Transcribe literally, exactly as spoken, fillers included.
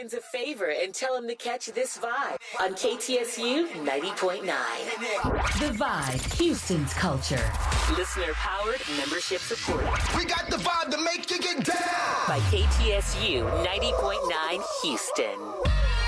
friends a favor and tell them to catch this vibe on K T S U ninety point nine. The Vibe, Houston's culture. Listener powered, membership supported. We got the vibe to make you get down. By K T S U ninety point nine Houston.